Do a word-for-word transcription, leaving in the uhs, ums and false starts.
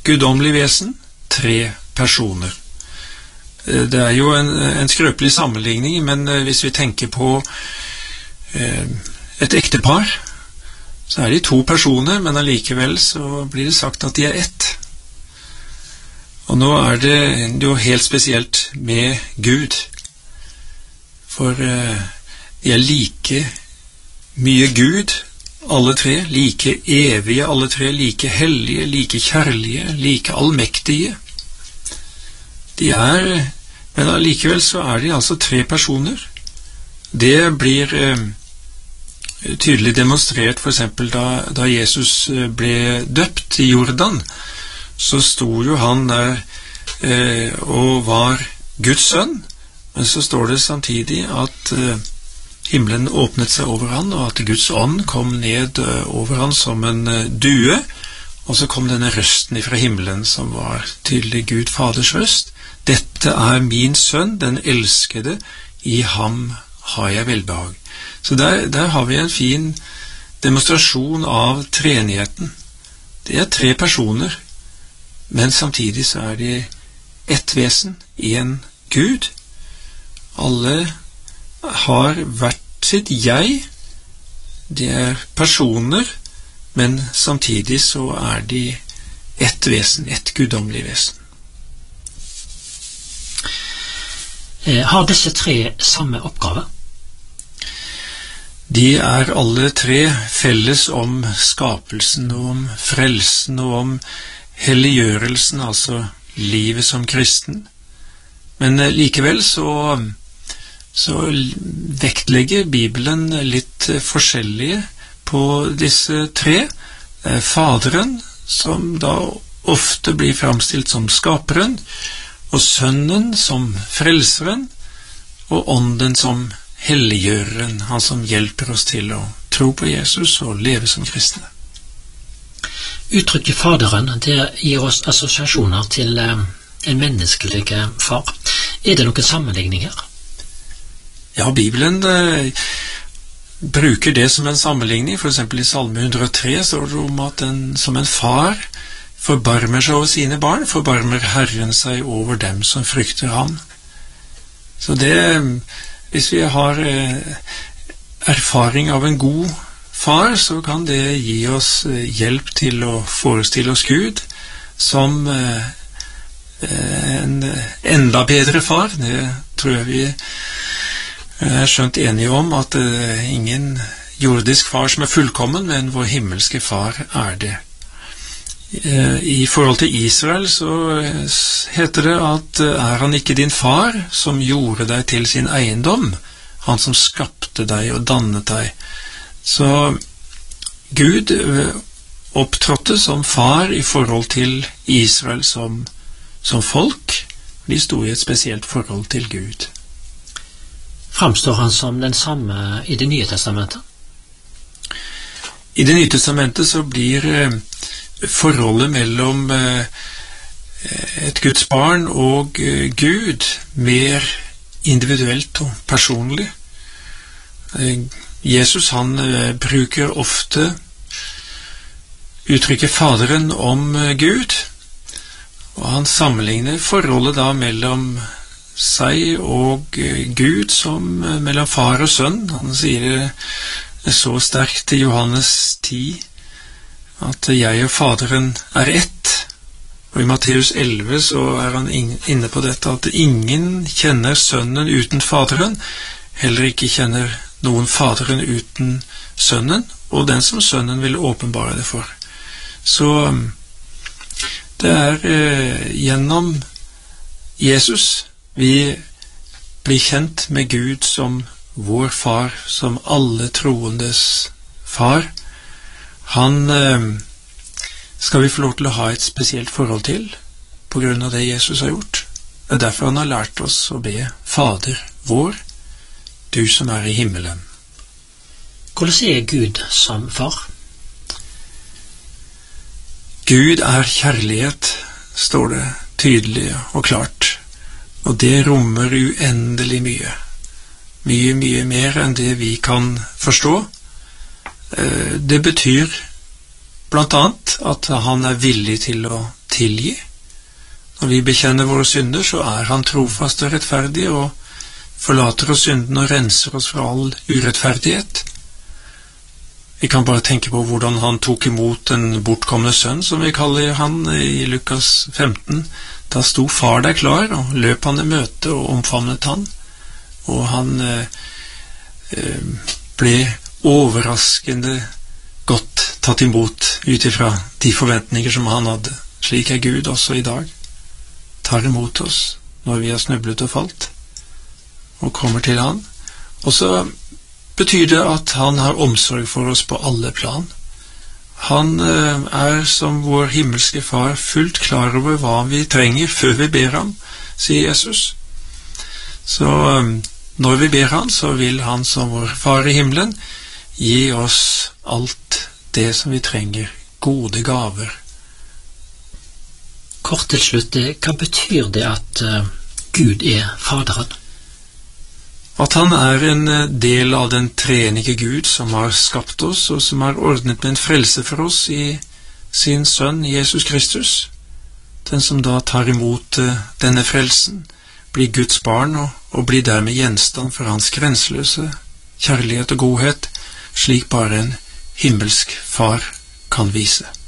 guddommelig vesen, tre personer. Det er jo en, en skrøpelig sammenligning, men hvis vi tenker på eh, et ektepar, så er de to personer, men allikevel så blir det sagt at de er ett. Og nå er det jo helt spesielt med Gud, for eh, de er like mye Gud, alle tre, like evige alle tre, like hellige, like kjærlige, like allmektige. De er, men allikevel så er de altså tre personer. Det blir eh, tydelig demonstrert for eksempel da, da Jesus ble døpt i Jordan, så sto jo han der eh, og var Guds sønn, men så står det samtidig at eh, himmelen åpnet seg over han, og at Guds ånd kom ned eh, over han som en eh, due, og så kom denne røsten fra himmelen som var tydelig Gud Faders røst. Dette er min sønn, den elskede, i ham har jeg velbehag. Så der, der har vi en fin demonstrasjon av treenigheten. Det er tre personer, men samtidig så er det ett vesen, en Gud. Alle har hvert sitt jeg. De er personer, men samtidig så er de ett vesen, ett guddommelig vesen. Har disse tre samme oppgave? De er alle tre felles om skapelsen og om frelsen og om helliggjørelsen, altså livet som kristen. Men likevel så, så vektlegger Bibelen litt forskjellige på disse tre. Faderen, som da ofte blir framstilt som skaperen, og sønnen som frelseren, og ånden som helliggjøreren, han som hjelper oss til å tro på Jesus og leve som kristne. Uttrykket faderen, det gir oss assosiasjoner til eh, en menneskelig far. Er det noen sammenligning her? Ja, Bibelen eh, bruker det som en sammenligning. For eksempel i Salme hundre og tre står det om at en, som en far forbarmer seg over sine barn, forbarmer Herren seg over dem som frykter ham. Så det, hvis vi har eh, erfaring av en god far, så kan det gi oss eh, hjelp til å forestille oss Gud som eh, en enda bedre far. Det tror jeg vi er skjønt enige om, at eh, ingen jordisk far som er fullkommen, men vår himmelske far er det. I forhold til Israel så heter det at er han ikke din far som gjorde deg til sin eiendom, han som skapte deg og dannet deg. Så Gud opptrådte som far i forhold til Israel som, som folk. De sto i et spesielt forhold til Gud. Framstår han som den samme i Det nye testamentet? I Det nye testamentet så blir forholdet mellom et Guds barn og Gud mer individuelt og personlig. Jesus han bruker ofte uttrykket faderen om Gud, og han sammenligner forholdet da mellom seg og Gud som mellom far og sønn. Han sier det så sterkt i Johannes ti, at jeg og faderen er ett. Og i Matteus elleve så er han inne på dette, at ingen kjenner sønnen uten faderen, heller ikke kjenner noen faderen uten sønnen, og den som sønnen vil åpenbare det for. Så det er eh, gjennom Jesus vi blir kjent med Gud som vår far, som alle troendes far. Han eh, skal vi få lov til å ha et spesielt forhold til på grunn av det Jesus har gjort. Det er derfor han har lært oss å be Fader vår, du som er i himmelen. Hvordan er Gud som far? Gud er kjærlighet, står det tydelig og klart, og det rommer uendelig mye. Mye, mye mer enn det vi kan forstå. Det betyr blant annet at han er villig til å tilgi. Når vi bekjenner våre synder, så er han trofast og rettferdig og forlater oss synden og renser oss fra all urettferdighet. Vi kan bare tenke på hvordan han tok imot den bortkomne sønn, som vi kaller han i Lukas femten. Da sto far der klar, og løp han i møte og omfavnet han. Og han eh, ble overraskende godt tatt imot utifra de forventninger som han hadde. Slik er Gud også i dag. Tar imot oss når vi har snublet og falt, og kommer til han. Og så betyr det at han har omsorg for oss på alle plan. Han eh, er som vår himmelske far fullt klar over hva vi trenger før vi ber ham, sier Jesus. Så eh, når vi ber ham, så vil han som vår far i himmelen gi oss alt det som vi trenger, gode gaver. Kort til slutt, hva betyr det at uh, Gud er Faderen? At han er en del av den treenige Gud som har skapt oss, og som har ordnet med en frelse for oss i sin sønn Jesus Kristus. Den som da tar imot uh, denne frelsen, blir Guds barn og, og blir dermed gjenstand for hans grenseløse kjærlighet og godhet, slik bare en himmelsk far kan vise.